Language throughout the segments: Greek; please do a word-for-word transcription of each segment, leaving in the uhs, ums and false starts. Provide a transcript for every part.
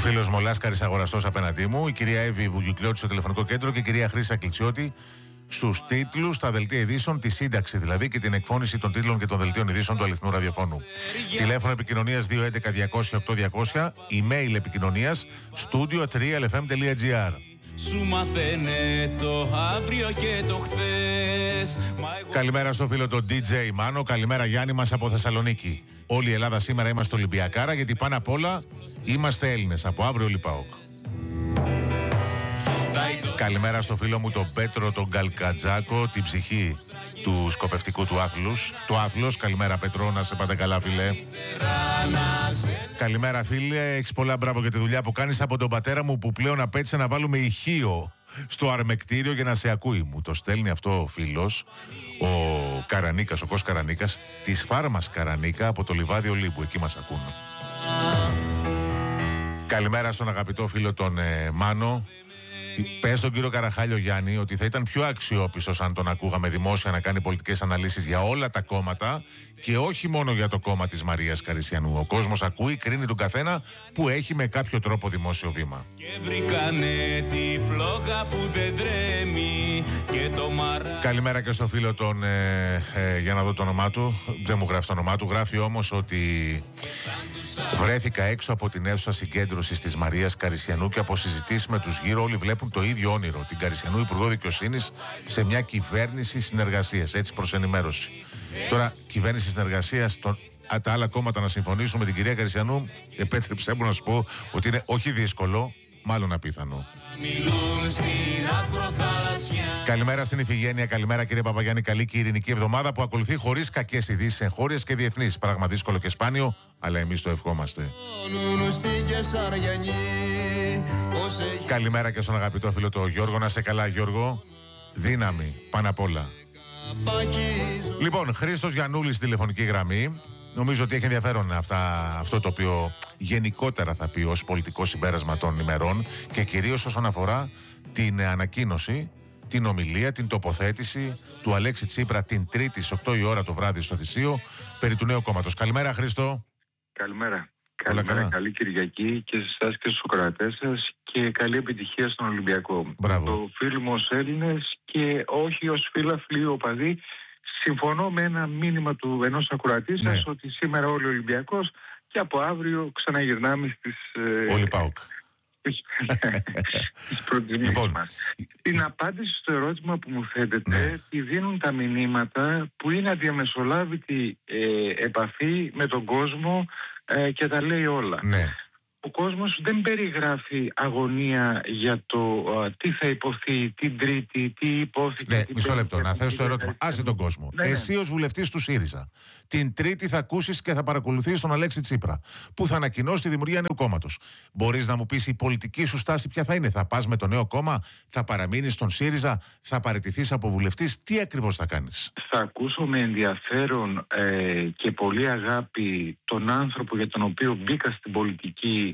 φίλος μου Λάσκαρης αγοραστός απέναντί μου, η κυρία Εύη Βουγιουκλιώτη στο τηλεφωνικό κέντρο και η κυρία Χρύσα Κλιτσιώτη στους τίτλους, στα δελτία ειδήσεων, τη σύνταξη δηλαδή και την εκφώνηση των τίτλων και των δελτίων ειδήσεων του αληθινού ραδιοφώνου. Τηλέφωνο επικοινωνίας δύο έντεκα διακόσια οκτώ διακόσια, email επικοινωνίας studio at realfm.gr. Σου μαθαίνε το αύριο και το χθες. Καλημέρα στο φίλο τον ντι τζέι Μάνο, καλημέρα Γιάννη μας από Θεσσαλονίκη. Όλη η Ελλάδα σήμερα είμαστε Ολυμπιακάρα, γιατί πάνω απ' όλα είμαστε Έλληνες. Από αύριο Ολυμπάοκ. Καλημέρα στο φίλο μου τον Πέτρο τον Καλκατζάκο, την ψυχή του σκοπευτικού του άθλους. Το άθλος, καλημέρα Πέτρο, να σε πάτε καλά φίλε. Καλημέρα φίλε, έχεις πολλά μπράβο για τη δουλειά που κάνεις από τον πατέρα μου που πλέον απέτησε να βάλουμε ηχείο στο αρμεκτήριο για να σε ακούει. Μου το στέλνει αυτό ο φίλος, ο Καρανίκας, ο Κος Καρανίκας, της φάρμας Καρανίκα από το λιβάδι Ολύμπου, εκεί μας ακούν. Καλημέρα στον αγαπητό φίλο τον ε, Μάνο. Πες στον κύριο Καραχάλιο Γιάννη ότι θα ήταν πιο αξιόπιστος αν τον ακούγαμε δημόσια να κάνει πολιτικές αναλύσεις για όλα τα κόμματα και όχι μόνο για το κόμμα της Μαρίας Καρισιανού. Ο κόσμος ακούει, κρίνει τον καθένα που έχει με κάποιο τρόπο δημόσιο βήμα. Και βρήκανε τη φλόγα που δεν τρέμει και το μαρά... Καλημέρα και στο φίλο τον, ε, ε, για να δω το όνομά του, δεν μου γράφει το όνομά του, γράφει όμως ότι βρέθηκα έξω από την αίθουσα συγκέντρωσης της Μαρίας Καρισιανού και από συζητήσεις με τους γύρω όλοι βλέπουν το ίδιο όνειρο, την Καρισιανού Υπουργό Δικαιοσύνης σε μια κυβέρνηση συνεργασίας, έτσι προς ενημέρωση. Τώρα, κυβέρνηση συνεργασίας, το, α, τα άλλα κόμματα να συμφωνήσουν με την κυρία Καρισιανού, επέτρεψέ μου να σου πω ότι είναι όχι δύσκολο, μάλλον απίθανο. Καλημέρα στην Ιφηγένεια, καλημέρα κύριε Παπαγιάννη. Καλή και ειρηνική εβδομάδα που ακολουθεί χωρίς κακές ειδήσεις εγχώριες και διεθνείς. Πράγμα δύσκολο και σπάνιο, αλλά εμείς το ευχόμαστε. Καλημέρα και στον αγαπητό φίλο το Γιώργο. Να σε καλά, Γιώργο. Δύναμη, πάνω απ' όλα. Λοιπόν, Χρήστος Γιαννούλης στη τηλεφωνική γραμμή. Νομίζω ότι έχει ενδιαφέρον αυτά, αυτό το οποίο γενικότερα θα πει ως πολιτικό συμπέρασμα των ημερών και κυρίως όσον αφορά την ανακοίνωση, την ομιλία, την τοποθέτηση του Αλέξη Τσίπρα την Τρίτη στις οκτώ η ώρα το βράδυ στο Θησίο περί του νέου κόμματος. Καλημέρα Χρήστο. Καλημέρα. Καλημέρα, καλή Κυριακή και σε εσάς και στους ακροατές σας και καλή επιτυχία στον Ολυμπιακό. Μπράβο. Το φίλο μου ως Έλληνες και όχι ως φίλαθλοι οπαδοί. Συμφωνώ με ένα μήνυμα του ενός ακροατή σας, ναι, ότι σήμερα όλοι Ολυμπιακός και από αύριο ξαναγυρνάμε στις... Ολυμπάοκ. Τις προτιμήσεις λοιπόν μας. Την απάντηση στο ερώτημα που μου θέτετε, ναι, τη δίνουν τα μηνύματα που είναι αδιαμεσολάβητη ε, επαφή με τον κόσμο ε, και τα λέει όλα. Ναι. Ο κόσμος δεν περιγράφει αγωνία για το α, τι θα υποθεί την Τρίτη, τι υπόθηκε. Ναι, μισό λεπτό, να θέσω το ερώτημα. Άσε τον κόσμο. Ναι, Εσύ ναι. ως βουλευτής του ΣΥΡΙΖΑ, την Τρίτη θα ακούσεις και θα παρακολουθείς τον Αλέξη Τσίπρα, που θα ανακοινώσει τη δημιουργία νέου κόμματος. Μπορείς να μου πεις η πολιτική σου στάση ποια θα είναι? Θα πας με το νέο κόμμα, θα παραμείνεις στον ΣΥΡΙΖΑ, θα παραιτηθείς από βουλευτής, τι ακριβώς θα κάνεις? Θα ακούσω με ενδιαφέρον ε, και πολύ αγάπη τον άνθρωπο για τον οποίο μπήκα στην πολιτική.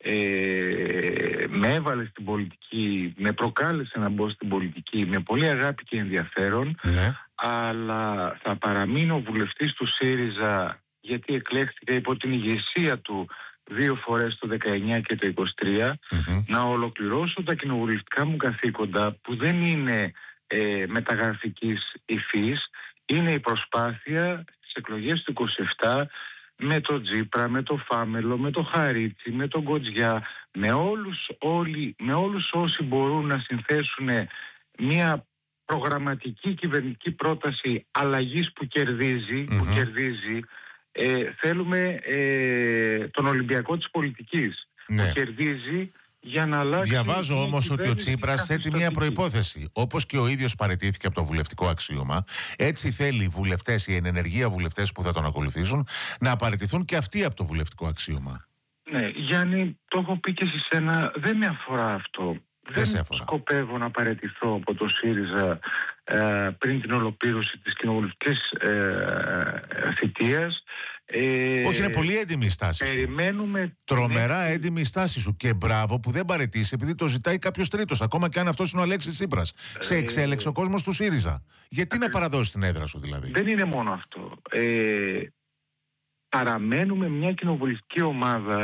Ε, με έβαλε στην πολιτική, με προκάλεσε να μπω στην πολιτική με πολύ αγάπη και ενδιαφέρον, ναι, αλλά θα παραμείνω βουλευτής του ΣΥΡΙΖΑ γιατί εκλέχθηκα υπό την ηγεσία του δύο φορές το δεκαεννιά και το είκοσι τρία, mm-hmm. να ολοκληρώσω τα κοινοβουλευτικά μου καθήκοντα που δεν είναι ε, μεταγραφικής υφής, είναι η προσπάθεια στις εκλογές του είκοσι επτά με τον Τσίπρα, με τον Φάμελο, με τον Χαρίτσι, με τον Κοτζιά, με όλους, όλοι, με όλους όσοι μπορούν να συνθέσουν μια προγραμματική κυβερνητική πρόταση αλλαγής που κερδίζει, mm-hmm. που κερδίζει ε, θέλουμε ε, τον Ολυμπιακό της πολιτικής, ναι, που κερδίζει για να αλλάξει. Διαβάζω όμως ότι ο Τσίπρας θέτει μια προϋπόθεση. Όπως και ο ίδιος παραιτήθηκε από το βουλευτικό αξίωμα, έτσι θέλει οι βουλευτές, οι ενεργεία βουλευτές που θα τον ακολουθήσουν, να παραιτηθούν και αυτοί από το βουλευτικό αξίωμα. Ναι, Γιάννη, το έχω πει και σε σένα, δεν με αφορά αυτό. Δεν, δεν σκοπεύω να παραιτηθώ από το ΣΥΡΙΖΑ ε, πριν την ολοκλήρωση της κοινοβουλευτικής ε, θητείας. Ε, Όχι, είναι πολύ έντιμη η στάση σου. Περιμένουμε. Τρομερά έντιμη η στάση σου. Και μπράβο που δεν παραιτήσει επειδή το ζητάει κάποιος τρίτος. Ακόμα και αν αυτός είναι ο Αλέξης Τσίπρας. Ε, Σε εξέλεξε ο κόσμος του ΣΥΡΙΖΑ. Γιατί ε, να παραδώσει την έδρα σου δηλαδή? Δεν είναι μόνο αυτό. Ε, παραμένουμε μια κοινοβουλευτική ομάδα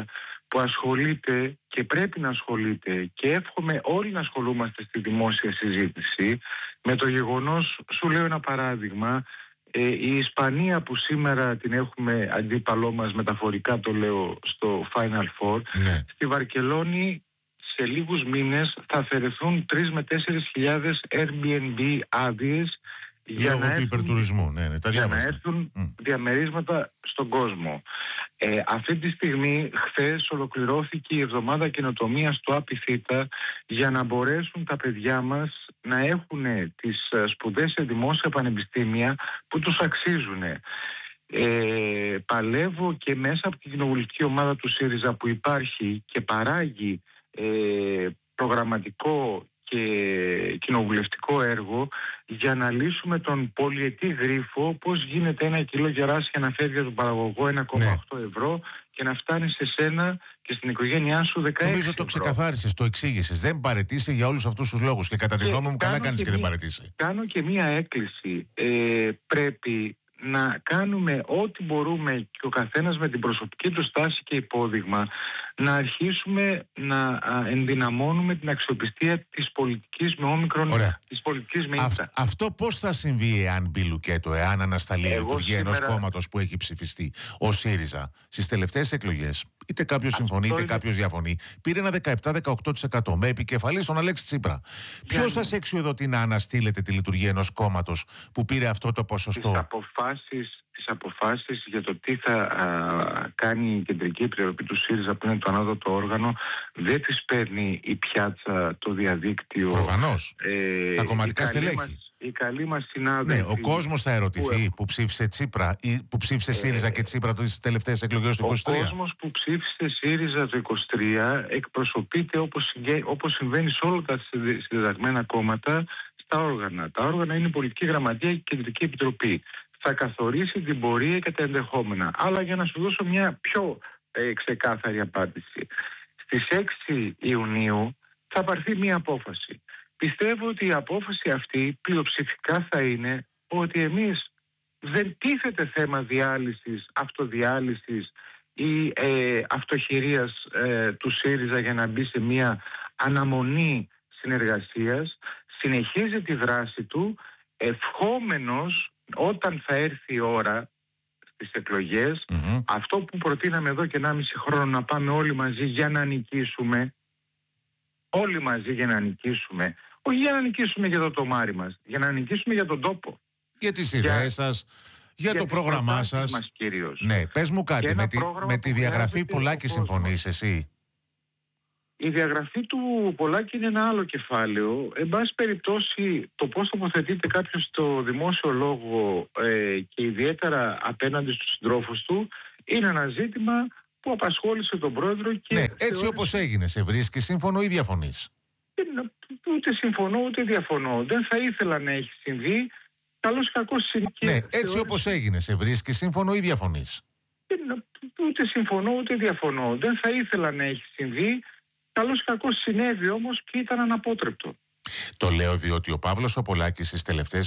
που ασχολείται και πρέπει να ασχολείται, και εύχομαι όλοι να ασχολούμαστε στη δημόσια συζήτηση, με το γεγονός, σου λέω ένα παράδειγμα, ε, η Ισπανία που σήμερα την έχουμε αντίπαλό μας, μεταφορικά το λέω, στο Final Four, ναι. στη Βαρκελόνη σε λίγους μήνες θα αφαιρεθούν τρεις με τέσσερις χιλιάδες Airbnb άδειες για Λόγω να, του έρθουν, υπερτουρισμού, ναι, ναι, τα για να διάβασα. έρθουν Mm. διαμερίσματα στον κόσμο. Ε, αυτή τη στιγμή, χθες ολοκληρώθηκε η εβδομάδα καινοτομίας στο Απιθύτα για να μπορέσουν τα παιδιά μας να έχουν τις σπουδές σε δημόσια πανεπιστήμια που τους αξίζουν. Ε, παλεύω και μέσα από την κοινοβουλευτική ομάδα του ΣΥΡΙΖΑ που υπάρχει και παράγει ε, προγραμματικό και κοινοβουλευτικό έργο για να λύσουμε τον πολυετή γρίφο, πώς γίνεται ένα κιλό γεράσια να φεύγει από τον παραγωγό ένα κόμμα οκτώ ευρώ και να φτάνει σε σένα και στην οικογένειά σου δεκαέξι Νομίζω το ξεκαθάρισες, το εξήγησες. Δεν παρετήσει για όλους αυτούς τους λόγους. Και κατά τη γνώμη μου, καλά κάνεις και, και δεν παρετήσει. Κάνω και μία έκκληση. Ε, πρέπει να κάνουμε ό,τι μπορούμε και ο καθένας με την προσωπική του στάση και υπόδειγμα να αρχίσουμε να ενδυναμώνουμε την αξιοπιστία της πολιτικής με όμικρον, της πολιτικής με ήττα. Αυτό πώς θα συμβεί εάν μπει λουκέτο, εάν ανασταλεί η λειτουργία σήμερα... ενός κόμματος που έχει ψηφιστεί, ο ΣΥΡΙΖΑ, στις τελευταίες εκλογές, είτε κάποιος συμφωνεί είτε είναι... κάποιος διαφωνεί, πήρε ένα δεκαεπτά με δεκαοκτώ τοις εκατό με επικεφαλή στον Αλέξη Τσίπρα. Ποιος σας εξουδοτεί να αναστείλετε τη λειτουργία ενός κόμματος που πήρε αυτό το ποσοστό? Τις αποφάσεις, τις αποφάσεις για το τι θα α, κάνει η Κεντρική Επιτροπή του ΣΥΡΙΖΑ, που είναι το ανώτατο όργανο, δεν τις παίρνει η πιάτσα, το διαδίκτυο. Προφανώς. Ε, τα κομματικά στελέχη. Οι καλοί μας συνάδελφοι. Ναι, ο κόσμος θα ερωτηθεί που, που ψήφισε Τσίπρα ή που ψήφισε ε, ΣΥΡΙΖΑ και Τσίπρα τις τελευταίες εκλογές του είκοσι τρία. Ο κόσμος που ψήφισε ΣΥΡΙΖΑ το είκοσι τρία εκπροσωπείται όπως, όπως συμβαίνει σε όλα τα συντεταγμένα κόμματα στα όργανα. Τα όργανα είναι η Πολιτική Γραμματεία και η Κεντρική Επιτροπή. Θα καθορίσει την πορεία και τα ενδεχόμενα. Αλλά για να σου δώσω μια πιο ε, ξεκάθαρη απάντηση. Στις έξι Ιουνίου θα πάρθει μια απόφαση. Πιστεύω ότι η απόφαση αυτή πλειοψηφικά θα είναι ότι εμείς δεν τίθεται θέμα διάλυσης, αυτοδιάλυσης ή ε, αυτοχειρίας ε, του ΣΥΡΙΖΑ για να μπει σε μια αναμονή συνεργασίας. Συνεχίζει τη δράση του, ευχόμενος όταν θα έρθει η ώρα στις εκλογές, mm-hmm. αυτό που προτείναμε εδώ και ενάμιση χρόνο, να πάμε όλοι μαζί για να νικήσουμε, όλοι μαζί για να νικήσουμε, όχι για να νικήσουμε για το τομάρι μας, για να νικήσουμε για τον τόπο. Για τις ιδέες σας, για, για το πρόγραμμά σας. Μας, ναι, πες μου κάτι, με τη, με τη διαγραφή Πολάκη συμφωνείς εσύ? Η διαγραφή του Πολάκη είναι ένα άλλο κεφάλαιο. Εν πάση περιπτώσει, το πώς τοποθετείται κάποιος στο δημόσιο λόγο ε, και ιδιαίτερα απέναντι στους συντρόφους του, είναι ένα ζήτημα που απασχόλησε τον πρόεδρο και... Ναι, έτσι θεώρησε... όπως έγινε, σε βρίσκει σύμφωνο ή διαφωνείς? Ούτε συμφωνώ ούτε διαφωνώ. Δεν θα ήθελα να έχει συμβεί. Καλώς κακώς συμβεί. Ναι, έτσι θεώρησε... όπως έγινε, σε βρίσκει σύμφωνο ή διαφωνείς? Ούτε συμφωνώ ούτε διαφωνώ. Δεν θα ήθελα να έχει συμβεί. Καλώς κακώς συνέβη όμως και ήταν αναπότρεπτο. Το λέω διότι ο Παύλος ο Πολάκης στις τελευταίες